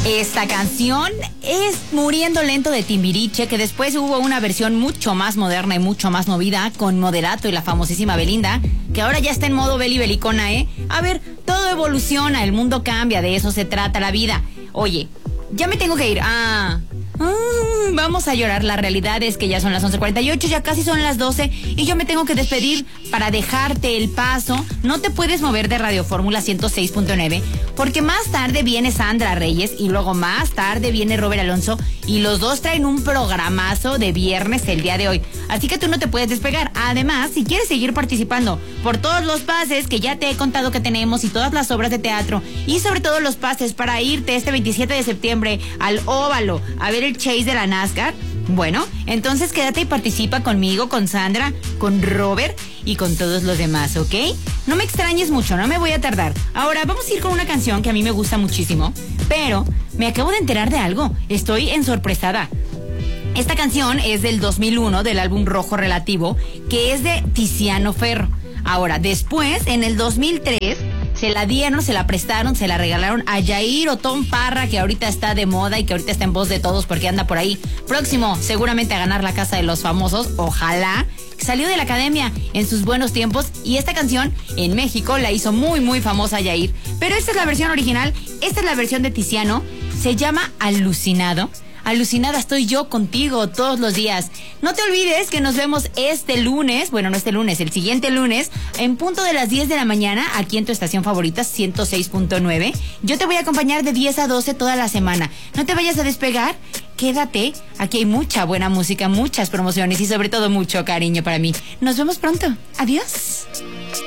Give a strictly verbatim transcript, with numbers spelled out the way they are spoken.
Esta canción es Muriendo Lento de Timbiriche, que después hubo una versión mucho más moderna y mucho más movida con Moderato y la famosísima Belinda, que ahora ya está en modo beli belicona, ¿eh? A ver, todo evoluciona, el mundo cambia, de eso se trata la vida. Oye, ya me tengo que ir. Ah... Mm, vamos a llorar. La realidad es que ya son las once cuarenta y ocho, ya casi son las doce y yo me tengo que despedir para dejarte el paso. No te puedes mover de Radio Fórmula ciento seis punto nueve porque más tarde viene Sandra Reyes y luego más tarde viene Robert Alonso y los dos traen un programazo de viernes el día de hoy. Así que tú no te puedes despegar. Además, si quieres seguir participando por todos los pases que ya te he contado que tenemos y todas las obras de teatro y sobre todo los pases para irte este veintisiete de septiembre al Óvalo a ver el Chase de la NASCAR, bueno, entonces quédate y participa conmigo, con Sandra, con Robert y con todos los demás, ¿ok? No me extrañes mucho, no me voy a tardar. Ahora vamos a ir con una canción que a mí me gusta muchísimo, pero me acabo de enterar de algo. Estoy ensorpresada. Esta canción es del dos mil uno, del álbum Rojo Relativo, que es de Tiziano Ferro. Ahora, después, en el dos mil tres... se la dieron, se la prestaron, se la regalaron a Yair Otón Parra, que ahorita está de moda y que ahorita está en voz de todos porque anda por ahí próximo seguramente a ganar la Casa de los Famosos, ojalá. Salió de la academia en sus buenos tiempos y esta canción en México la hizo muy muy famosa Yair, pero esta es la versión original, esta es la versión de Tiziano, se llama Alucinado. Alucinada estoy yo contigo todos los días. No te olvides que nos vemos este lunes, bueno, no este lunes, el siguiente lunes, en punto de las diez de la mañana, aquí en tu estación favorita, ciento seis punto nueve. Yo te voy a acompañar de diez a doce toda la semana. No te vayas a despegar, quédate. Aquí hay mucha buena música, muchas promociones y sobre todo mucho cariño para mí. Nos vemos pronto. Adiós.